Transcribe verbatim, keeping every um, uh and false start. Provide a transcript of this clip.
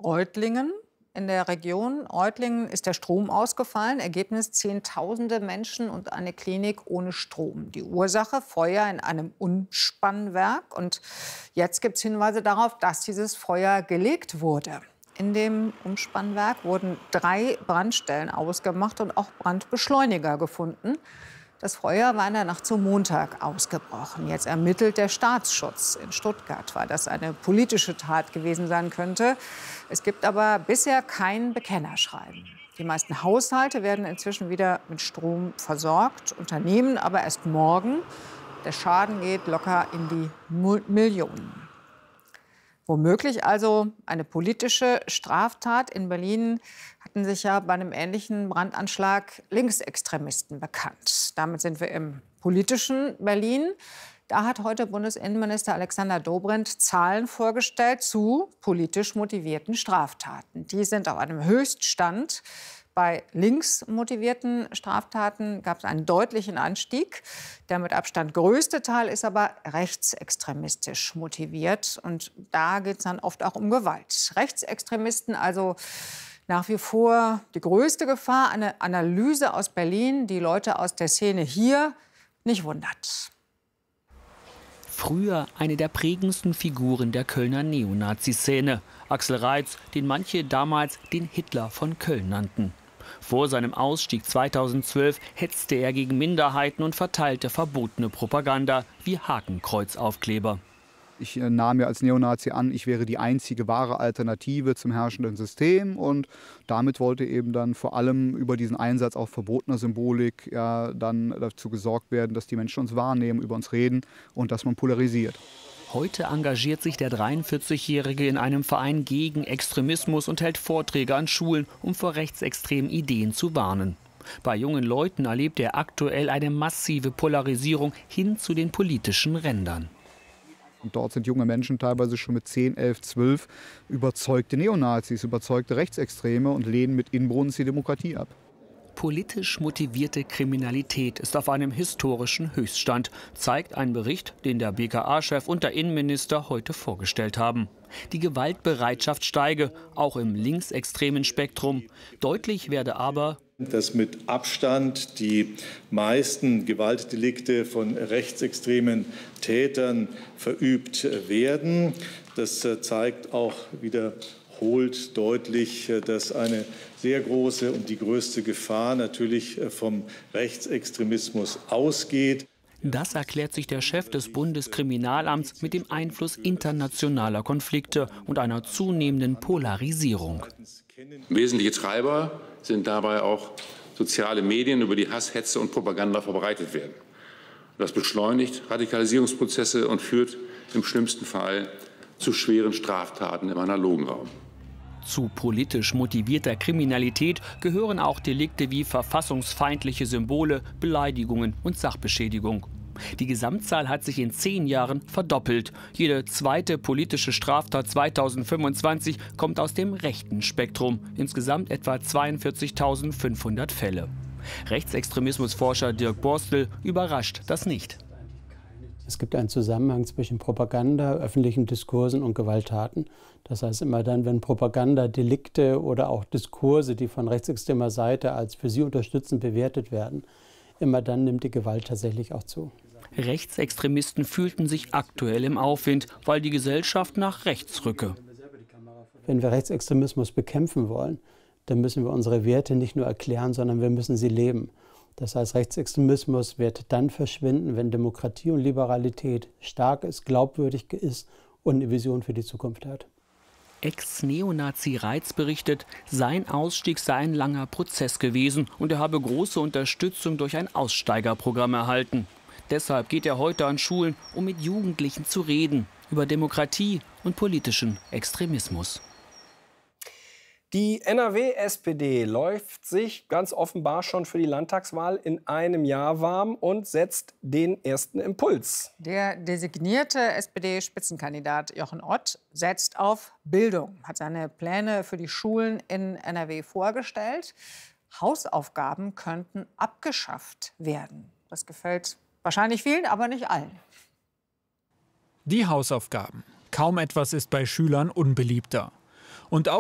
Reutlingen. In der Region Reutlingen ist der Strom ausgefallen. Ergebnis: Zehntausende Menschen und eine Klinik ohne Strom. Die Ursache: Feuer in einem Umspannwerk. Und jetzt gibt es Hinweise darauf, dass dieses Feuer gelegt wurde. In dem Umspannwerk wurden drei Brandstellen ausgemacht und auch Brandbeschleuniger gefunden. Das Feuer war in der Nacht zum Montag ausgebrochen. Jetzt ermittelt der Staatsschutz in Stuttgart, weil das eine politische Tat gewesen sein könnte. Es gibt aber bisher kein Bekennerschreiben. Die meisten Haushalte werden inzwischen wieder mit Strom versorgt, Unternehmen aber erst morgen. Der Schaden geht locker in die Millionen. Womöglich also eine politische Straftat. In Berlin hatten sich ja bei einem ähnlichen Brandanschlag Linksextremisten bekannt. Damit sind wir im politischen Berlin. Da hat heute Bundesinnenminister Alexander Dobrindt Zahlen vorgestellt zu politisch motivierten Straftaten. Die sind auf einem Höchststand. Bei links motivierten Straftaten gab es einen deutlichen Anstieg. Der mit Abstand größte Teil ist aber rechtsextremistisch motiviert. Und da geht es dann oft auch um Gewalt. Rechtsextremisten also nach wie vor die größte Gefahr. Eine Analyse aus Berlin, die Leute aus der Szene hier nicht wundert. Früher eine der prägendsten Figuren der Kölner Neonazi-Szene. Axel Reitz, den manche damals den Hitler von Köln nannten. Vor seinem Ausstieg zweitausendzwölf hetzte er gegen Minderheiten und verteilte verbotene Propaganda wie Hakenkreuzaufkleber. Ich nahm mir als Neonazi an, ich wäre die einzige wahre Alternative zum herrschenden System. Und damit wollte eben dann vor allem über diesen Einsatz auch verbotener Symbolik ja, dann dazu gesorgt werden, dass die Menschen uns wahrnehmen, über uns reden und dass man polarisiert. Heute engagiert sich der dreiundvierzigjährige in einem Verein gegen Extremismus und hält Vorträge an Schulen, um vor rechtsextremen Ideen zu warnen. Bei jungen Leuten erlebt er aktuell eine massive Polarisierung hin zu den politischen Rändern. Und dort sind junge Menschen teilweise schon mit zehn, elf, zwölf überzeugte Neonazis, überzeugte Rechtsextreme und lehnen mit Inbrunst die Demokratie ab. Politisch motivierte Kriminalität ist auf einem historischen Höchststand, zeigt ein Bericht, den der B K A-Chef und der Innenminister heute vorgestellt haben. Die Gewaltbereitschaft steige, auch im linksextremen Spektrum. Deutlich werde aber, dass mit Abstand die meisten Gewaltdelikte von rechtsextremen Tätern verübt werden. Das zeigt auch wiederholt deutlich, dass eine sehr große und die größte Gefahr natürlich vom Rechtsextremismus ausgeht. Das erklärt sich der Chef des Bundeskriminalamts mit dem Einfluss internationaler Konflikte und einer zunehmenden Polarisierung. Wesentliche Treiber sind dabei auch soziale Medien, über die Hass, Hetze und Propaganda verbreitet werden. Das beschleunigt Radikalisierungsprozesse und führt im schlimmsten Fall zu schweren Straftaten im analogen Raum. Zu politisch motivierter Kriminalität gehören auch Delikte wie verfassungsfeindliche Symbole, Beleidigungen und Sachbeschädigung. Die Gesamtzahl hat sich in zehn Jahren verdoppelt. Jede zweite politische Straftat zweitausendfünfundzwanzig kommt aus dem rechten Spektrum. Insgesamt etwa zweiundvierzigtausendfünfhundert Fälle. Rechtsextremismusforscher Dirk Borstel überrascht das nicht. Es gibt einen Zusammenhang zwischen Propaganda, öffentlichen Diskursen und Gewalttaten. Das heißt, immer dann, wenn Propagandadelikte oder auch Diskurse, die von rechtsextremer Seite als für sie unterstützend bewertet werden, immer dann nimmt die Gewalt tatsächlich auch zu. Rechtsextremisten fühlten sich aktuell im Aufwind, weil die Gesellschaft nach rechts rücke. Wenn wir Rechtsextremismus bekämpfen wollen, dann müssen wir unsere Werte nicht nur erklären, sondern wir müssen sie leben. Das heißt, Rechtsextremismus wird dann verschwinden, wenn Demokratie und Liberalität stark ist, glaubwürdig ist und eine Vision für die Zukunft hat. Ex-Neonazi Reitz berichtet, sein Ausstieg sei ein langer Prozess gewesen und er habe große Unterstützung durch ein Aussteigerprogramm erhalten. Deshalb geht er heute an Schulen, um mit Jugendlichen zu reden über Demokratie und politischen Extremismus. Die N R W-S P D läuft sich ganz offenbar schon für die Landtagswahl in einem Jahr warm und setzt den ersten Impuls. Der designierte S P D-Spitzenkandidat Jochen Ott setzt auf Bildung, hat seine Pläne für die Schulen in N R W vorgestellt. Hausaufgaben könnten abgeschafft werden. Das gefällt wahrscheinlich vielen, aber nicht allen. Die Hausaufgaben. Kaum etwas ist bei Schülern unbeliebter. Und auch